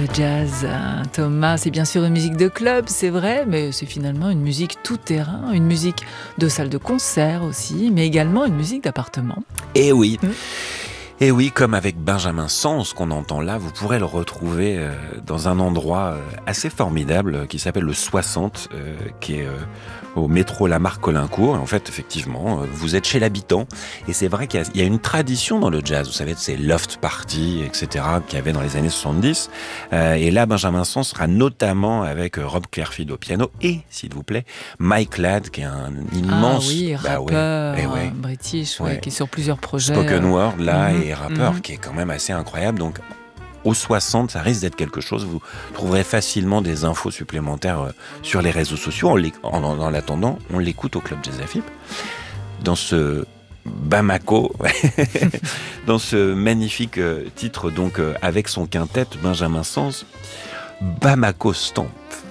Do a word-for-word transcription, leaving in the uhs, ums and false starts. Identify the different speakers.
Speaker 1: jazz, hein, Thomas, c'est bien sûr une musique de club, c'est vrai, mais c'est finalement une musique tout-terrain, une musique de salle de concert aussi, mais également une musique d'appartement.
Speaker 2: Et oui
Speaker 1: Mmh.
Speaker 2: Et oui, comme avec Benjamin Sens qu'on entend là, vous pourrez le retrouver euh, dans un endroit euh, assez formidable euh, qui s'appelle le soixante, euh, qui est euh, au métro Lamarck-Colincourt. Et en fait, effectivement, euh, vous êtes chez l'habitant. Et c'est vrai qu'il y a, il y a une tradition dans le jazz, vous savez, de ces loft parties, et cetera, qu'il y avait dans les années soixante-dix. Euh, et là, Benjamin Sens sera notamment avec euh, Rob Clearfield au piano et, s'il vous plaît, Mike Ladd, qui est un immense...
Speaker 1: Ah oui,
Speaker 2: bah
Speaker 1: rappeur
Speaker 2: ouais, eh ouais.
Speaker 1: british,
Speaker 2: Ouais.
Speaker 1: ouais, qui est sur plusieurs projets.
Speaker 2: Spoken word, là,
Speaker 1: Mhm,
Speaker 2: et rappeur,
Speaker 1: mhm.
Speaker 2: qui est quand même assez incroyable. Donc, au soixante, ça risque d'être quelque chose. Vous trouverez facilement des infos supplémentaires euh, sur les réseaux sociaux. En, l'é- en, en, en l'attendant, on l'écoute au Club Jazz Afip. Dans ce Bamako, dans ce magnifique euh, titre, donc, euh, avec son quintet, Benjamin Sens, Bamako Stomp.